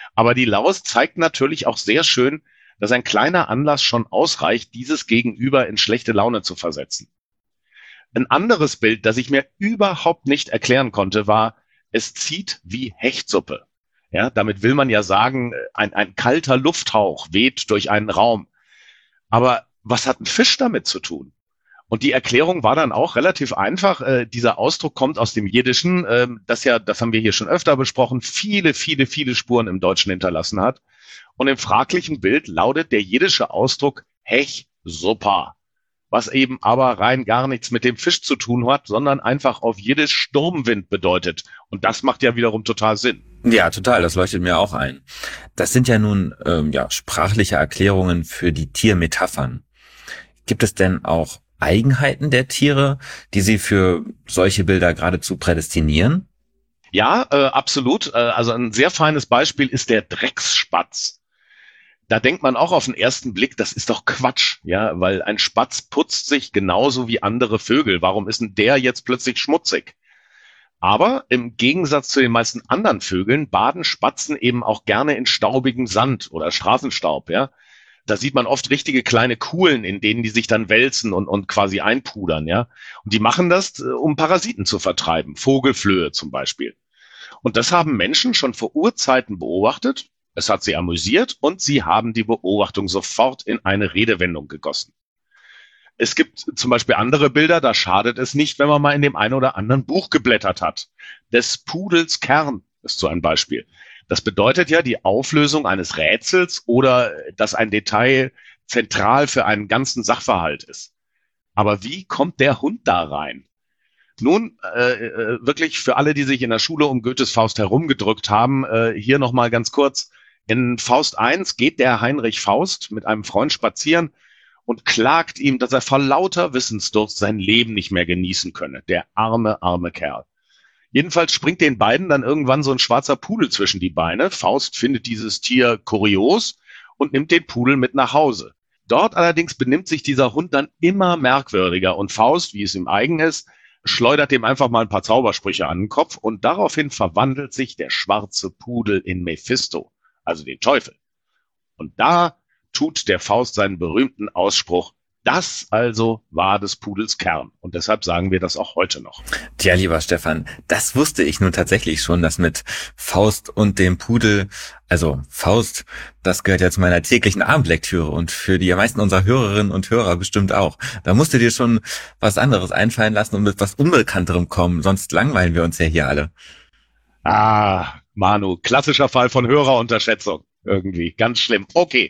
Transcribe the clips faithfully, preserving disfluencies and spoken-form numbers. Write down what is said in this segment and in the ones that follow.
Aber die Laus zeigt natürlich auch sehr schön, dass ein kleiner Anlass schon ausreicht, dieses Gegenüber in schlechte Laune zu versetzen. Ein anderes Bild, das ich mir überhaupt nicht erklären konnte, war, es zieht wie Hechtsuppe. Ja, damit will man ja sagen, ein, ein kalter Lufthauch weht durch einen Raum. Aber was hat ein Fisch damit zu tun? Und die Erklärung war dann auch relativ einfach. Äh, dieser Ausdruck kommt aus dem Jiddischen, äh, das ja, das haben wir hier schon öfter besprochen, viele, viele, viele Spuren im Deutschen hinterlassen hat. Und im fraglichen Bild lautet der jiddische Ausdruck Hech super, was eben aber rein gar nichts mit dem Fisch zu tun hat, sondern einfach auf Jiddisch Sturmwind bedeutet. Und das macht ja wiederum total Sinn. Ja, total, das leuchtet mir auch ein. Das sind ja nun ähm, ja sprachliche Erklärungen für die Tiermetaphern. Gibt es denn auch Eigenheiten der Tiere, die sie für solche Bilder geradezu prädestinieren? Ja, äh, absolut. Äh, also ein sehr feines Beispiel ist der Drecksspatz. Da denkt man auch auf den ersten Blick, das ist doch Quatsch, ja, weil ein Spatz putzt sich genauso wie andere Vögel. Warum ist denn der jetzt plötzlich schmutzig? Aber im Gegensatz zu den meisten anderen Vögeln baden Spatzen eben auch gerne in staubigem Sand oder Straßenstaub, ja. Da sieht man oft richtige kleine Kuhlen, in denen die sich dann wälzen und, und quasi einpudern, ja. Und die machen das, um Parasiten zu vertreiben, Vogelflöhe zum Beispiel. Und das haben Menschen schon vor Urzeiten beobachtet. Es hat sie amüsiert und sie haben die Beobachtung sofort in eine Redewendung gegossen. Es gibt zum Beispiel andere Bilder, da schadet es nicht, wenn man mal in dem einen oder anderen Buch geblättert hat. Des Pudels Kern ist so ein Beispiel. Das bedeutet ja die Auflösung eines Rätsels oder dass ein Detail zentral für einen ganzen Sachverhalt ist. Aber wie kommt der Hund da rein? Nun, äh, wirklich für alle, die sich in der Schule um Goethes Faust herumgedrückt haben, äh, hier nochmal ganz kurz. In Faust eins geht der Heinrich Faust mit einem Freund spazieren und klagt ihm, dass er vor lauter Wissensdurst sein Leben nicht mehr genießen könne. Der arme, arme Kerl. Jedenfalls springt den beiden dann irgendwann so ein schwarzer Pudel zwischen die Beine. Faust findet dieses Tier kurios und nimmt den Pudel mit nach Hause. Dort allerdings benimmt sich dieser Hund dann immer merkwürdiger und Faust, wie es ihm eigen ist, schleudert dem einfach mal ein paar Zaubersprüche an den Kopf und daraufhin verwandelt sich der schwarze Pudel in Mephisto, also den Teufel. Und da tut der Faust seinen berühmten Ausspruch: Das also war des Pudels Kern. Und deshalb sagen wir das auch heute noch. Tja, lieber Stefan, das wusste ich nun tatsächlich schon, dass mit Faust und dem Pudel, also Faust, das gehört ja zu meiner täglichen Abendlektüre und für die meisten unserer Hörerinnen und Hörer bestimmt auch. Da musst du dir schon was anderes einfallen lassen und mit was Unbekannterem kommen, sonst langweilen wir uns ja hier alle. Ah, Manu, klassischer Fall von Hörerunterschätzung. Irgendwie, ganz schlimm. Okay.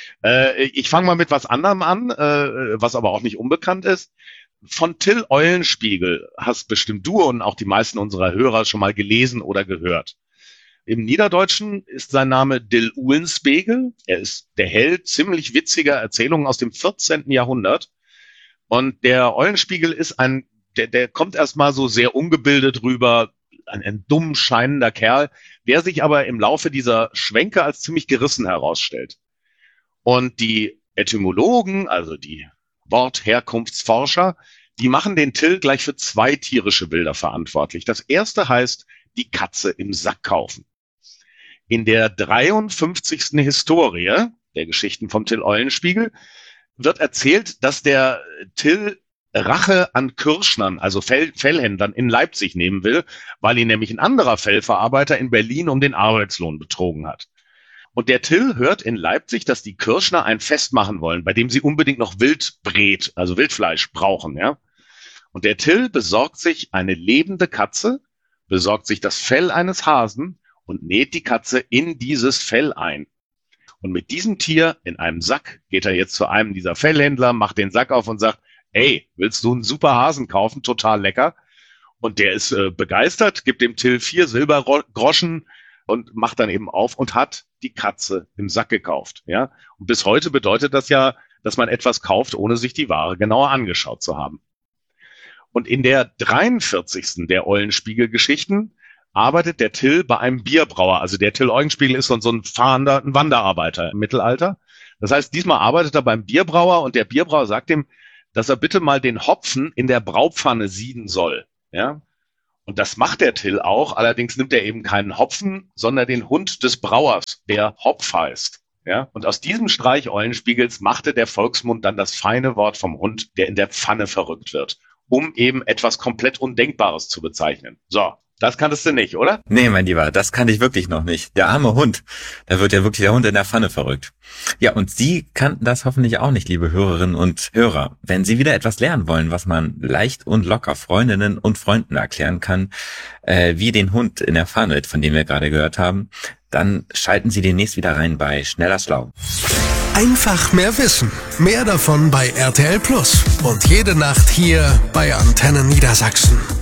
Ich fange mal mit was anderem an, was aber auch nicht unbekannt ist. Von Till Eulenspiegel hast bestimmt du und auch die meisten unserer Hörer schon mal gelesen oder gehört. Im Niederdeutschen ist sein Name Dill Ulenspegel. Er ist der Held ziemlich witziger Erzählungen aus dem vierzehnten Jahrhundert. Und der Eulenspiegel ist ein, der, der kommt erstmal so sehr ungebildet rüber, ein, ein dumm scheinender Kerl, der sich aber im Laufe dieser Schwenke als ziemlich gerissen herausstellt. Und die Etymologen, also die Wortherkunftsforscher, die machen den Till gleich für zwei tierische Bilder verantwortlich. Das erste heißt, die Katze im Sack kaufen. In der dreiundfünfzigsten Historie der Geschichten vom Till Eulenspiegel wird erzählt, dass der Till Rache an Kürschnern, also Fell, Fellhändlern in Leipzig nehmen will, weil ihn nämlich ein anderer Fellverarbeiter in Berlin um den Arbeitslohn betrogen hat. Und der Till hört in Leipzig, dass die Kürschner ein Fest machen wollen, bei dem sie unbedingt noch Wildbret, also Wildfleisch brauchen, ja. Und der Till besorgt sich eine lebende Katze, besorgt sich das Fell eines Hasen und näht die Katze in dieses Fell ein. Und mit diesem Tier in einem Sack geht er jetzt zu einem dieser Fellhändler, macht den Sack auf und sagt: Ey, willst du einen super Hasen kaufen? Total lecker. Und der ist äh, begeistert, gibt dem Till vier Silbergroschen und macht dann eben auf und hat die Katze im Sack gekauft, ja. Und bis heute bedeutet das ja, dass man etwas kauft, ohne sich die Ware genauer angeschaut zu haben. Und in der dreiundvierzigsten der Eulenspiegel-Geschichten arbeitet der Till bei einem Bierbrauer. Also der Till Eulenspiegel ist so ein fahrender, ein Wanderarbeiter im Mittelalter. Das heißt, diesmal arbeitet er beim Bierbrauer und der Bierbrauer sagt ihm, dass er bitte mal den Hopfen in der Braupfanne sieden soll, ja. Und das macht der Till auch, allerdings nimmt er eben keinen Hopfen, sondern den Hund des Brauers, der Hopf heißt. Ja, und aus diesem Streich Eulenspiegels machte der Volksmund dann das feine Wort vom Hund, der in der Pfanne verrückt wird, um eben etwas komplett Undenkbares zu bezeichnen. So, das kanntest du nicht, oder? Nee, mein Lieber, das kannte ich wirklich noch nicht. Der arme Hund, da wird ja wirklich der Hund in der Pfanne verrückt. Ja, und Sie kannten das hoffentlich auch nicht, liebe Hörerinnen und Hörer. Wenn Sie wieder etwas lernen wollen, was man leicht und locker Freundinnen und Freunden erklären kann, äh, wie den Hund in der Pfanne, von dem wir gerade gehört haben, dann schalten Sie demnächst wieder rein bei Schneller Schlau. Einfach mehr Wissen. Mehr davon bei R T L Plus. Und jede Nacht hier bei Antenne Niedersachsen.